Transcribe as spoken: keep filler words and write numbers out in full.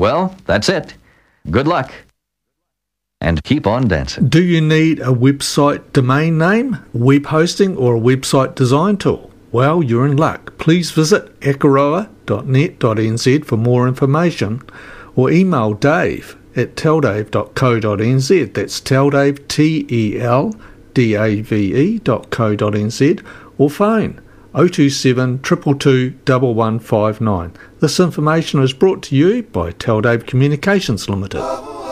Well, that's it. Good luck. And keep on dancing. Do you need a website domain name, web hosting, or a website design tool? Well, you're in luck. Please visit akaroa dot net dot n z for more information, or email Dave at teldave dot co dot n z. That's teldave, T E L D A V E dot co dot n z, or phone oh two seven, two two two, one one five nine. This information is brought to you by Teldave Communications Limited.